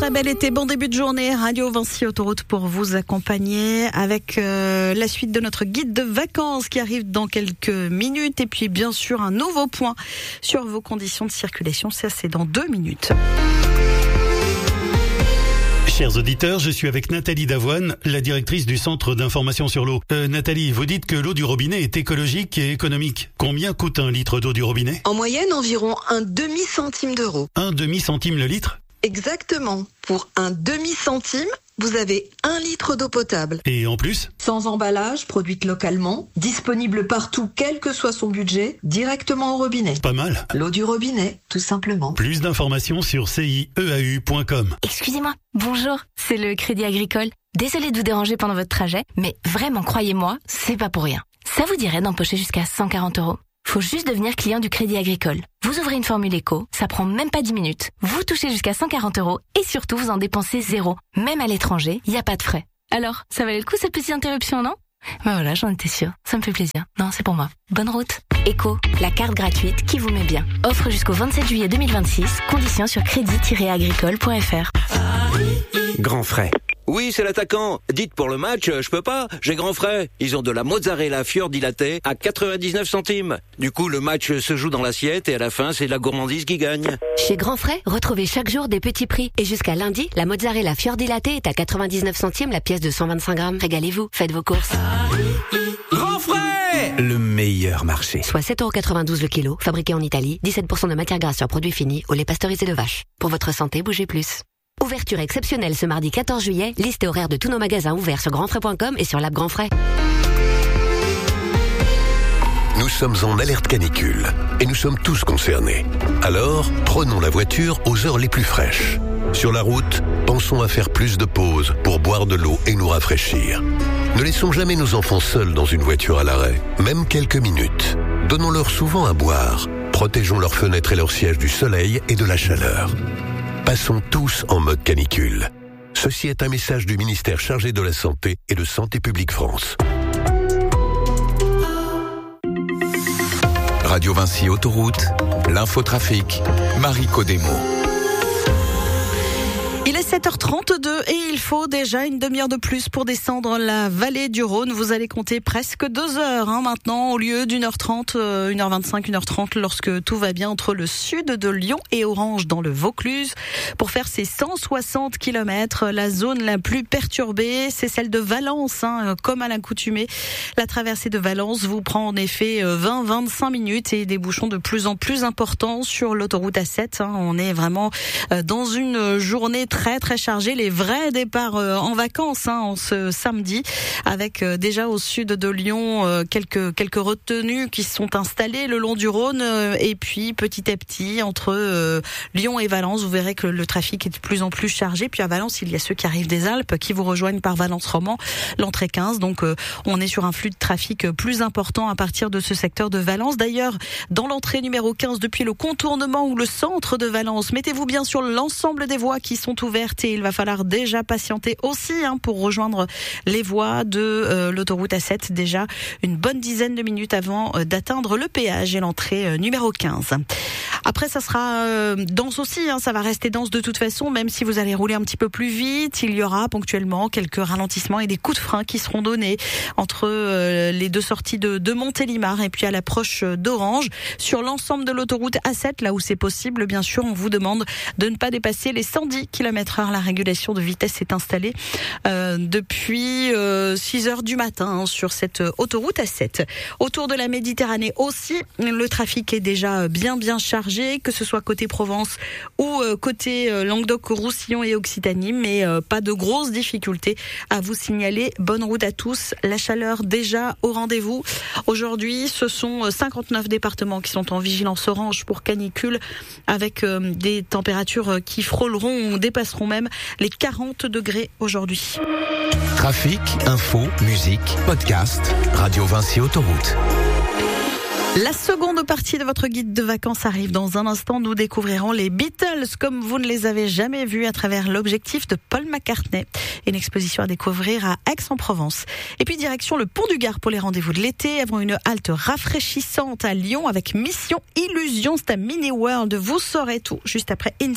très bel été, bon début de journée, Radio Vinci Autoroute pour vous accompagner avec la suite de notre guide de vacances qui arrive dans quelques minutes et puis bien sûr un nouveau point sur vos conditions de circulation, ça c'est dans 2 minutes. Chers auditeurs, je suis avec Nathalie Davoine, la directrice du Centre d'information sur l'eau. Nathalie, vous dites que l'eau du robinet est écologique et économique. Combien coûte un litre d'eau du robinet ? En moyenne, environ un demi-centime d'euros. Un demi-centime le litre ? Exactement. Pour un demi-centime, vous avez 1 litre d'eau potable. Et en plus ? Sans emballage, produite localement, disponible partout, quel que soit son budget, directement au robinet. Pas mal. L'eau du robinet, tout simplement. Plus d'informations sur cieau.com. Excusez-moi, bonjour, c'est le Crédit Agricole. Désolée de vous déranger pendant votre trajet, mais vraiment, croyez-moi, c'est pas pour rien. Ça vous dirait d'empocher jusqu'à 140 €? Faut juste devenir client du Crédit Agricole. Vous ouvrez une formule éco, ça prend même pas 10 minutes. Vous touchez jusqu'à 140 € et surtout vous en dépensez 0. Même à l'étranger, il n'y a pas de frais. Alors, ça valait le coup cette petite interruption, non ? Ben voilà, j'en étais sûre. Ça me fait plaisir. Non, c'est pour moi. Bonne route. Éco, la carte gratuite qui vous met bien. Offre jusqu'au 27 juillet 2026. Conditions sur crédit-agricole.fr. Grand frais. Oui, c'est l'attaquant. Dites pour le match, je peux pas, j'ai grand frais. Ils ont de la mozzarella fior dilatée à 99 centimes. Du coup, le match se joue dans l'assiette et à la fin, c'est la gourmandise qui gagne. Chez Grand Frais, retrouvez chaque jour des petits prix. Et jusqu'à lundi, la mozzarella fior dilatée est à 99 centimes la pièce de 125 grammes. Régalez-vous, faites vos courses. Grand frais ! Le meilleur marché. Soit 7,92 € le kilo, fabriqué en Italie, 17% de matière grasse sur produits finis, au lait pasteurisé de vache. Pour votre santé, bougez plus. Ouverture exceptionnelle ce mardi 14 juillet, liste et horaire de tous nos magasins ouverts sur grandfrais.com et sur l'app Grand Frais. Nous sommes en alerte canicule et nous sommes tous concernés. Alors, prenons la voiture aux heures les plus fraîches. Sur la route, pensons à faire plus de pauses pour boire de l'eau et nous rafraîchir. Ne laissons jamais nos enfants seuls dans une voiture à l'arrêt, même quelques minutes. Donnons-leur souvent à boire. Protégeons leurs fenêtres et leurs sièges du soleil et de la chaleur. Passons tous en mode canicule. Ceci est un message du ministère chargé de la Santé et de Santé publique France. Radio Vinci Autoroute, l'infotrafic, Marie Codemo. Il est 7h32 et il faut déjà une demi-heure de plus pour descendre la vallée du Rhône. Vous allez compter presque 2 heures maintenant au lieu d'1h30, 1h25, 1h30 lorsque tout va bien entre le sud de Lyon et Orange dans le Vaucluse. Pour faire ces 160 km, la zone la plus perturbée, c'est celle de Valence, comme à l'accoutumée. La traversée de Valence vous prend en effet 20-25 minutes et des bouchons de plus en plus importants sur l'autoroute A7. On est vraiment dans une journée très chargé, les vrais départs en vacances en ce samedi, avec déjà au sud de Lyon quelques retenues qui sont installées le long du Rhône et puis petit à petit entre Lyon et Valence, vous verrez que le trafic est de plus en plus chargé. Puis à Valence, il y a ceux qui arrivent des Alpes qui vous rejoignent par Valence-Roman, l'entrée 15. Donc on est sur un flux de trafic plus important à partir de ce secteur de Valence. D'ailleurs, dans l'entrée numéro 15 depuis le contournement ou le centre de Valence, mettez-vous bien sur l'ensemble des voies qui sont ouvertes et il va falloir déjà patienter aussi pour rejoindre les voies de l'autoroute A7, déjà une bonne dizaine de minutes avant d'atteindre le péage et l'entrée numéro 15. Après, ça sera dense aussi, ça va rester dense de toute façon, même si vous allez rouler un petit peu plus vite, il y aura ponctuellement quelques ralentissements et des coups de frein qui seront donnés entre les deux sorties de Montélimar et puis à l'approche d'Orange. Sur l'ensemble de l'autoroute A7, là où c'est possible, bien sûr, on vous demande de ne pas dépasser les 110 km/h. La régulation de vitesse est installée depuis 6h du matin sur cette autoroute A7. Autour de la Méditerranée aussi, le trafic est déjà bien chargé, que ce soit côté Provence ou côté Languedoc-Roussillon et Occitanie, mais pas de grosses difficultés à vous signaler. Bonne route à tous. La chaleur déjà au rendez-vous. Aujourd'hui, ce sont 59 départements qui sont en vigilance orange pour canicule, avec des températures qui frôleront ou dépasseront même les 40 degrés aujourd'hui. Trafic, info, musique, podcast, Radio Vinci Autoroute. La seconde partie de votre guide de vacances arrive dans un instant. Nous découvrirons les Beatles comme vous ne les avez jamais vus à travers l'objectif de Paul McCartney. Une exposition à découvrir à Aix-en-Provence. Et puis direction le Pont du Gard pour les rendez-vous de l'été. Avant une halte rafraîchissante à Lyon avec Mission Illusion. C'est à Mini World. Vous saurez tout juste après